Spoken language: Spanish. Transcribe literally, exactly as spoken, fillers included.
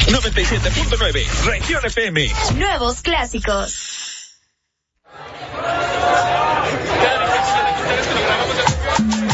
noventa y siete punto nueve, Región F M. Nuevos clásicos.